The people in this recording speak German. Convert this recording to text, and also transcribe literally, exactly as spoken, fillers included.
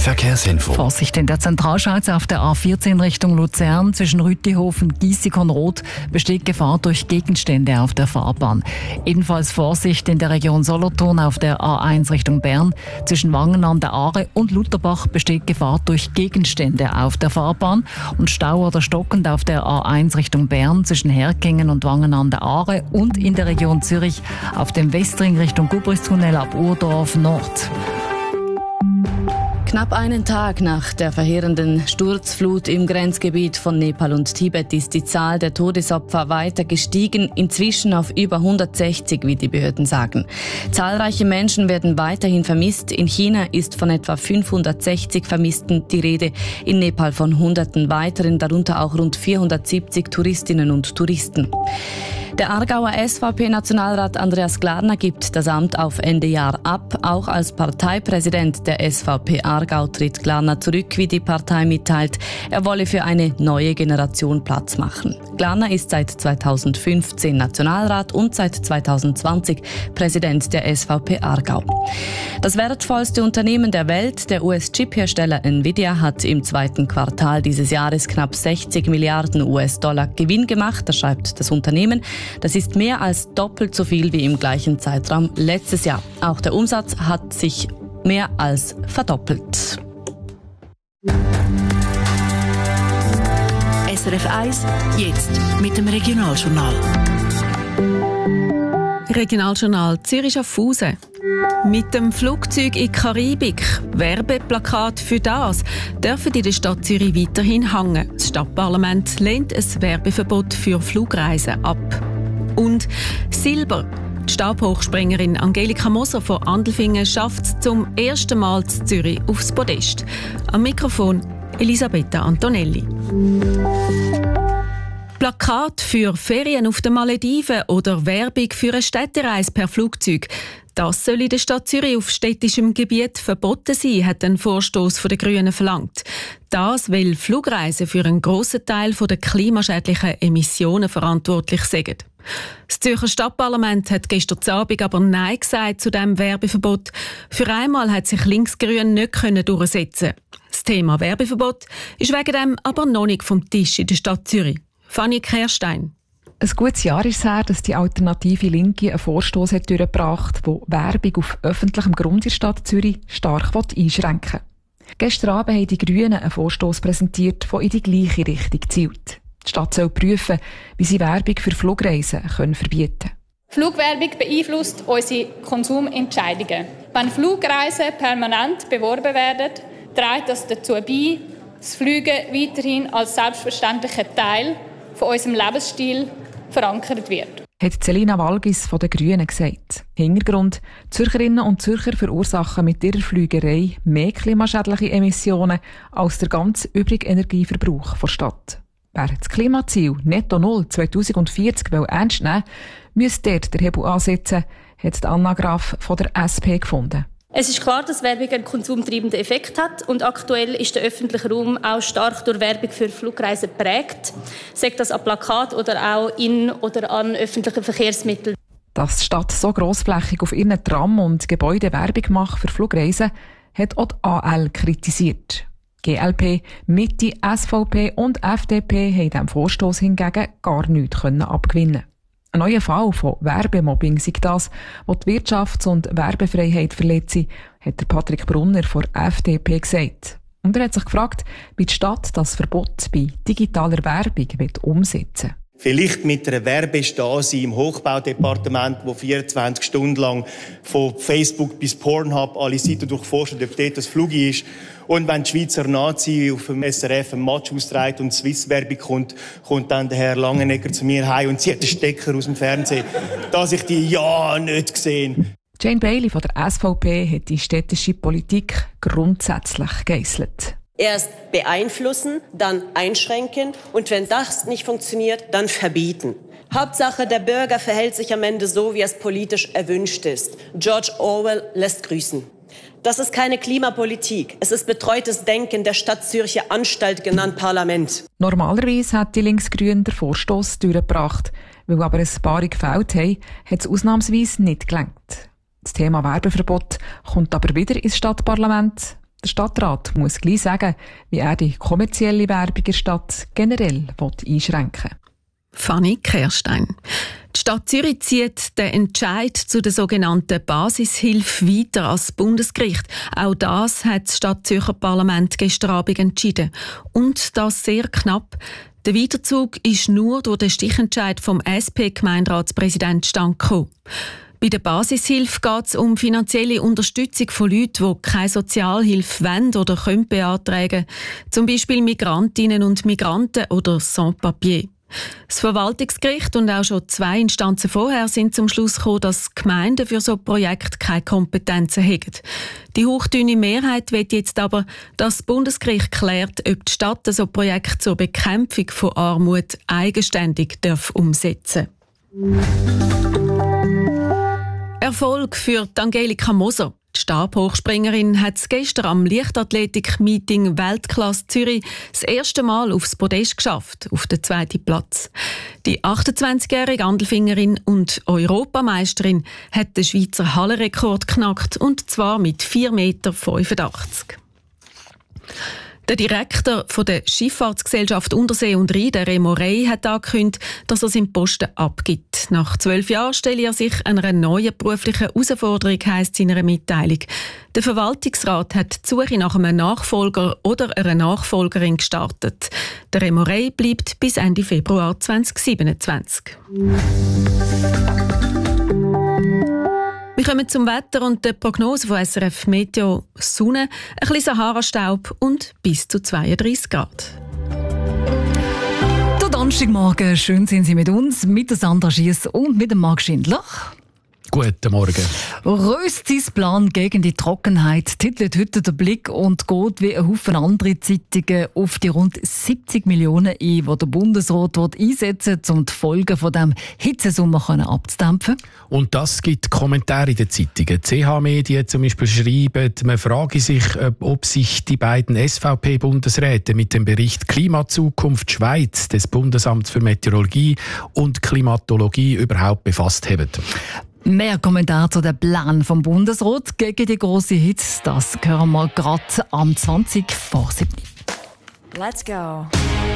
Verkehrsinfo. Vorsicht in der Zentralschweiz auf der A vierzehn Richtung Luzern. Zwischen Rüttihof und Giessikon-Roth besteht Gefahr durch Gegenstände auf der Fahrbahn. Ebenfalls Vorsicht in der Region Solothurn auf der A eins Richtung Bern. Zwischen Wangen an der Aare und Lutherbach besteht Gefahr durch Gegenstände auf der Fahrbahn. Und Stau oder stockend auf der A eins Richtung Bern zwischen Herkingen und Wangen an der Aare und in der Region Zürich auf dem Westring Richtung Gubristunnel ab Urdorf Nord. Knapp einen Tag nach der verheerenden Sturzflut im Grenzgebiet von Nepal und Tibet ist die Zahl der Todesopfer weiter gestiegen, inzwischen auf über hundertsechzig, wie die Behörden sagen. Zahlreiche Menschen werden weiterhin vermisst. In China ist von etwa fünfhundertsechzig Vermissten die Rede, in Nepal von hunderten weiteren, darunter auch rund vierhundertsiebzig Touristinnen und Touristen. Der Aargauer S V P-Nationalrat Andreas Glarner gibt das Amt auf Ende Jahr ab. Auch als Parteipräsident der S V P Aargau tritt Glarner zurück, wie die Partei mitteilt. Er wolle für eine neue Generation Platz machen. Glarner ist seit zweitausendfünfzehn Nationalrat und seit zweitausendzwanzig Präsident der S V P Aargau. Das wertvollste Unternehmen der Welt, der U S-Chip-Hersteller Nvidia, hat im zweiten Quartal dieses Jahres knapp sechzig Milliarden U S-Dollar Gewinn gemacht, das schreibt das Unternehmen. Das ist mehr als doppelt so viel wie im gleichen Zeitraum letztes Jahr. Auch der Umsatz hat sich mehr als verdoppelt. S R F eins, jetzt mit dem Regionaljournal. Regionaljournal Zürich-Schaffhausen. Mit dem Flugzeug in die Karibik, Werbeplakat für das, dürfen in der Stadt Zürich weiterhin hängen. Das Stadtparlament lehnt ein Werbeverbot für Flugreisen ab. Und Silber. Die Stabhochspringerin Angelika Moser von Andelfingen schafft es zum ersten Mal in Zürich aufs Podest. Am Mikrofon Elisabetta Antonelli. Plakat für Ferien auf den Malediven oder Werbung für eine Städtereise per Flugzeug. Das soll in der Stadt Zürich auf städtischem Gebiet verboten sein, hat ein Vorstoß der Grünen verlangt. Das, weil Flugreisen für einen grossen Teil der klimaschädlichen Emissionen verantwortlich sind. Das Zürcher Stadtparlament hat gestern Abend aber Nein gesagt zu diesem Werbeverbot. Für einmal hat sich Linksgrün nicht durchsetzen. Das Thema Werbeverbot ist wegen dem aber noch nicht vom Tisch in der Stadt Zürich. Fanny Kehrstein. Ein gutes Jahr ist es her, dass die alternative Linke einen Vorstoss hat durchgebracht, der Werbung auf öffentlichem Grund in der Stadt Zürich stark einschränken will. Gestern Abend haben die Grünen einen Vorstoss präsentiert, der in die gleiche Richtung zielt. Die Stadt soll prüfen, wie sie Werbung für Flugreisen können verbieten können. Flugwerbung beeinflusst unsere Konsumentscheidungen. Wenn Flugreisen permanent beworben werden, trägt das dazu bei, dass Fliegen weiterhin als selbstverständlicher Teil von unserem Lebensstil verankert wird. Hat Selina Walgis von den Grünen gesagt. Hintergrund: Zürcherinnen und Zürcher verursachen mit ihrer Flügerei mehr klimaschädliche Emissionen als der ganze übrige Energieverbrauch der Stadt. Wer das Klimaziel Netto Null zweitausendvierzig ernst nehmen will, müsste dort den Hebel ansetzen, hat Anna Graf von der S P gefunden. Es ist klar, dass Werbung einen konsumtreibenden Effekt hat und aktuell ist der öffentliche Raum auch stark durch Werbung für Flugreisen geprägt, sei das an Plakat oder auch in oder an öffentlichen Verkehrsmitteln. Dass die Stadt so grossflächig auf ihren Tram und Gebäuden Werbung macht für Flugreisen, hat auch die A L kritisiert. G L P, Mitte, S V P und F D P haben diesem Vorstoss hingegen gar nichts abgewinnen. Ein neuer Fall von Werbemobbing sei das, wo die Wirtschafts- und Werbefreiheit verletzt, hat der Patrick Brunner von F D P gesagt. Und er hat sich gefragt, wie die Stadt das Verbot bei digitaler Werbung umsetzen will. Vielleicht mit einer Werbestasi im Hochbaudepartement, wo vierundzwanzig Stunden lang von Facebook bis Pornhub alle Seiten durchforscht, ob dort das Flugi ist. Und wenn die Schweizer Nazi auf dem S R F ein Match austrägt und Swiss-Werbung kommt, kommt dann der Herr Langenegger zu mir heim und zieht den Stecker aus dem Fernsehen, dass ich die ja nicht gesehen. Jane Bailey von der S V P hat die städtische Politik grundsätzlich geisselt. Erst beeinflussen, dann einschränken und wenn das nicht funktioniert, dann verbieten. Hauptsache, der Bürger verhält sich am Ende so, wie es politisch erwünscht ist. George Orwell lässt grüßen. Das ist keine Klimapolitik. Es ist betreutes Denken der Stadt Zürcher Anstalt, genannt Parlament. Normalerweise hat die Linksgrünen den Vorstoss durchgebracht. Weil aber ein paar gefällt haben, hat es ausnahmsweise nicht gelangt. Das Thema Werbeverbot kommt aber wieder ins Stadtparlament. Der Stadtrat muss gleich sagen, wie er die kommerzielle Werbung in der Stadt generell einschränken will. Fanny Kerstein. Die Stadt Zürich zieht den Entscheid zu der sogenannten Basishilfe weiter als Bundesgericht. Auch das hat das Stadtzürcher Parlament gestern Abend entschieden. Und das sehr knapp. Der Weiterzug ist nur durch den Stichentscheid vom S P-Gemeinderatspräsident zustande gekommen. Bei der Basishilfe geht es um finanzielle Unterstützung von Leuten, die keine Sozialhilfe wollen oder können beantragen, zum Beispiel Migrantinnen und Migranten oder Sans-Papier. Das Verwaltungsgericht und auch schon zwei Instanzen vorher sind zum Schluss gekommen, dass Gemeinden für so Projekte keine Kompetenzen haben. Die hauchdünne Mehrheit will jetzt aber, dass das Bundesgericht klärt, ob die Stadt so Projekte zur Bekämpfung von Armut eigenständig darf umsetzen darf. Erfolg für Angelika Moser. Die Stabhochspringerin hat es gestern am Leichtathletik-Meeting Weltklasse Zürich das erste Mal aufs Podest geschafft, auf den zweiten Platz. Die achtundzwanzigjährige Andelfingerin und Europameisterin hat den Schweizer Hallenrekord geknackt, und zwar mit vier Komma fünfundachtzig Meter. Der Direktor von der Schifffahrtsgesellschaft Untersee und Rhein, der Remo Rey, hat angekündigt, dass er seinen Posten abgibt. Nach zwölf Jahren stelle er sich einer neuen beruflichen Herausforderung, heisst in einer Mitteilung. Der Verwaltungsrat hat die Suche nach einem Nachfolger oder einer Nachfolgerin gestartet. Der Remo Rey bleibt bis Ende Februar zweitausendsiebenundzwanzig. Wir kommen zum Wetter und der Prognose von S R F Meteo. Sonne, ein bisschen Sahara-Staub und bis zu zweiunddreissig Grad. Der Donnerstagmorgen, schön sind Sie mit uns, mit der Sandra Schiess und mit dem Marc Schindler. Guten Morgen. Röstis Plan gegen die Trockenheit titelt heute der Blick und geht wie ein Haufen andere Zeitungen auf die rund siebzig Millionen ein, die der Bundesrat einsetzen will, um die Folgen von dem Hitzesommer abzudämpfen. Und das gibt Kommentare in den Zeitungen. C H-Medien zum Beispiel schreiben, man frage sich, ob sich die beiden S V P-Bundesräte mit dem Bericht Klimazukunft Schweiz des Bundesamts für Meteorologie und Klimatologie überhaupt befasst haben. Mehr Kommentare zu dem Plan vom Bundesrat gegen die grosse Hitze, das hören wir gerade am zwanzig vor sieben. Let's go.